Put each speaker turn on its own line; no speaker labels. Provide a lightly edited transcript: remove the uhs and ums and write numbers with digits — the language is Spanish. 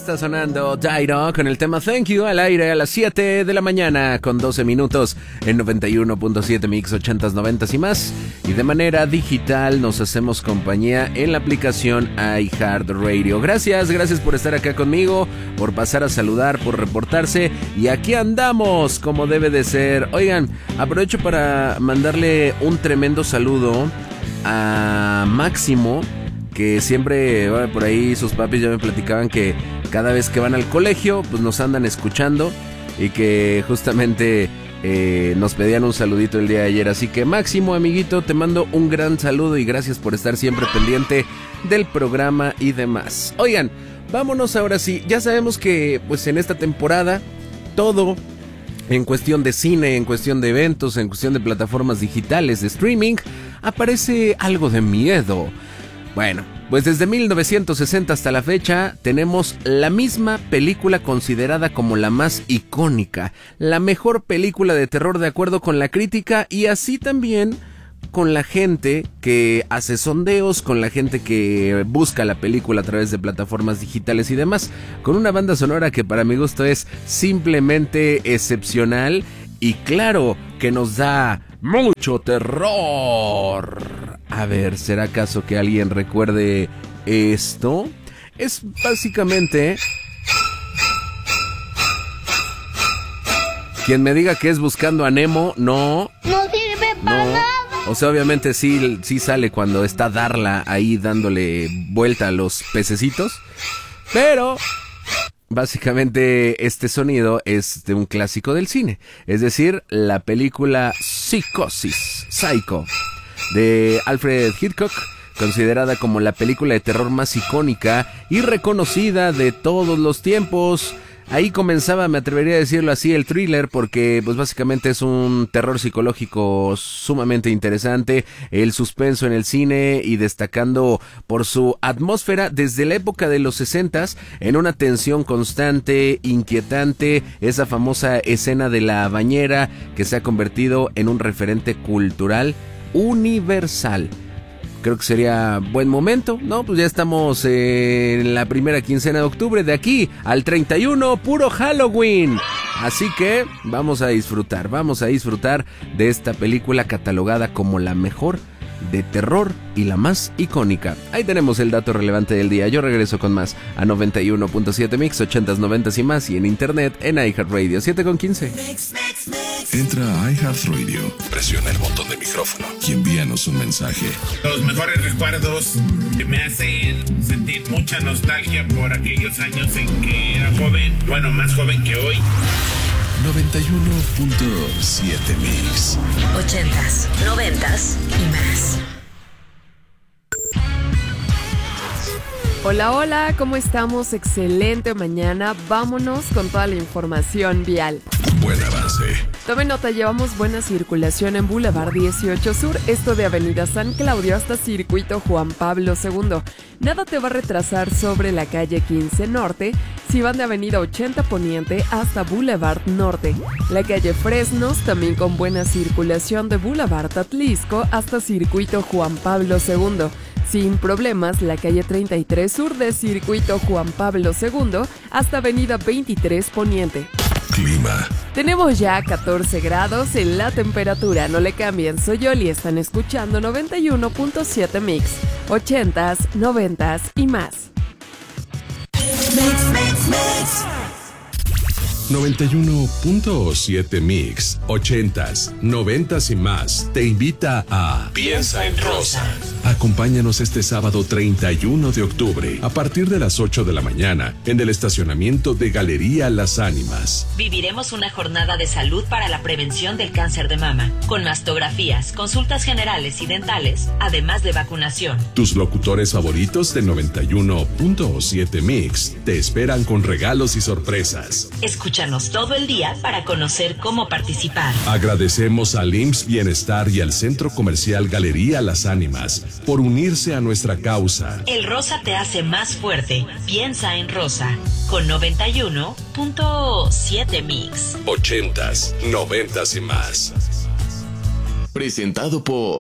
Está sonando Dairo con el tema Thank You al aire a las 7 de la mañana con 12 minutos en 91.7 Mix 80s, 90s y más. Y de manera digital nos hacemos compañía en la aplicación iHeartRadio. Gracias por estar acá conmigo, por pasar a saludar, por reportarse. Y aquí andamos como debe de ser. Oigan, aprovecho para mandarle un tremendo saludo a Máximo, que siempre por ahí sus papis ya me platicaban que cada vez que van al colegio pues nos andan escuchando y que justamente nos pedían un saludito el día de ayer. Así que Máximo, amiguito, te mando un gran saludo y gracias por estar siempre pendiente del programa y demás. Oigan, vámonos ahora sí. Ya sabemos que pues en esta temporada todo en cuestión de cine, en cuestión de eventos, en cuestión de plataformas digitales, de streaming, aparece algo de miedo. Bueno, pues desde 1960 hasta la fecha tenemos la misma película considerada como la más icónica, la mejor película de terror de acuerdo con la crítica y así también con la gente que hace sondeos, con la gente que busca la película a través de plataformas digitales y demás, con una banda sonora que para mi gusto es simplemente excepcional y claro que nos da mucho terror. A ver, ¿será acaso que alguien recuerde esto? Es básicamente... Quien me diga que es Buscando a Nemo, no.
No sirve para nada.
O sea, obviamente sí sale cuando está Darla ahí dándole vuelta a los pececitos. Pero... básicamente este sonido es de un clásico del cine, es decir, la película Psicosis, Psycho, de Alfred Hitchcock, considerada como la película de terror más icónica y reconocida de todos los tiempos. Ahí comenzaba, me atrevería a decirlo así, el thriller, porque pues básicamente es un terror psicológico sumamente interesante, el suspenso en el cine y destacando por su atmósfera desde la época de los 60s, en una tensión constante, inquietante, esa famosa escena de la bañera que se ha convertido en un referente cultural universal. Creo que sería buen momento, ¿no? Pues ya estamos en la primera quincena de octubre, de aquí al 31, puro Halloween. Así que vamos a disfrutar de esta película catalogada como la mejor de terror y la más icónica. Ahí tenemos el dato relevante del día. Yo regreso con más a 91.7 Mix, 80s, 90s y más, y en internet en iHeartRadio, 7:15.
Entra a iHeartRadio, presiona el botón de micrófono y envíanos un mensaje.
Los mejores recuerdos que me hacen sentir mucha nostalgia por aquellos años en que era joven, bueno, más joven que hoy.
91.7 Mix.
80s, 90s y más.
Hola, hola, ¿cómo estamos? Excelente mañana. Vámonos con toda la información vial.
Buen avance.
Tomen nota, llevamos buena circulación en Boulevard 18 Sur, esto de Avenida San Claudio hasta Circuito Juan Pablo II. Nada te va a retrasar sobre la calle 15 Norte, si van de Avenida 80 Poniente hasta Boulevard Norte. La calle Fresnos, también con buena circulación de Boulevard Atlisco hasta Circuito Juan Pablo II. Sin problemas, la calle 33 Sur de Circuito Juan Pablo II hasta Avenida 23 Poniente.
Clima.
Tenemos ya 14 grados en la temperatura, no le cambien, soy Yoli, están escuchando 91.7 Mix, 80s, 90s y más.
Mix. 91.7 Mix, 80s, 90s y más, te invita a Piensa en Rosa. Acompáñanos este sábado 31 de octubre a partir de las 8 de la mañana en el estacionamiento de Galería Las Ánimas.
Viviremos una jornada de salud para la prevención del cáncer de mama, con mastografías, consultas generales y dentales, además de vacunación.
Tus locutores favoritos de 91.7 Mix te esperan con regalos y sorpresas.
Escúchanos todo el día para conocer cómo participar.
Agradecemos al IMSS Bienestar y al Centro Comercial Galería Las Ánimas por unirse a nuestra causa.
El rosa te hace más fuerte. Piensa en rosa. Con 91.7 Mix.
80s, 90s y más. Presentado por